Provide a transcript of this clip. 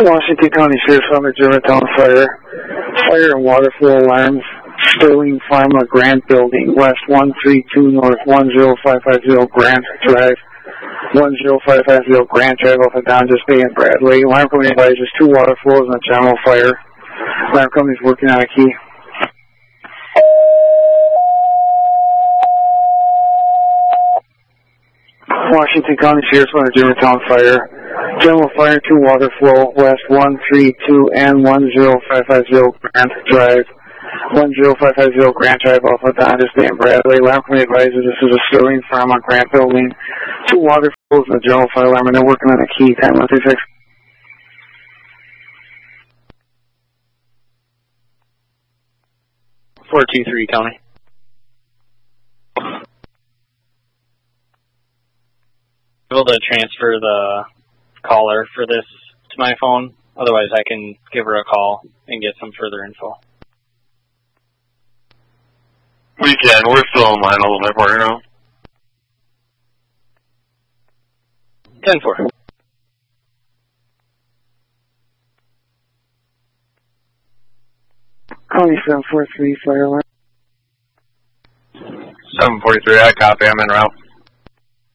Washington County Sheriff's Office, Germantown Fire. Fire and water flow alarms. Sterling Pharma Grant Building, West 132 North 10550 Grant Drive. 10550 Grant Drive off of Donjas Bay and Bradley. Alarm company advises 2 water flows and a general fire. Alarm company's working on a key. Washington County Sheriff's Office, Germantown Fire. General fire, 2 water flow, West 132 and 10550 Grant Drive. 10550 Grant Drive off of Donjas Bay and Bradley. Alarm company advises this is a Sterling Pharma Grant Building. 2 water flows and a general fire alarm, and they're working on a key. Time 136. .423 County. Able to transfer the caller for this to my phone. Otherwise, I can give her a call and get some further info. We can. We're still online a little bit for you now. 10-4. County 743 fire alarm. 743, I copy. I'm en route.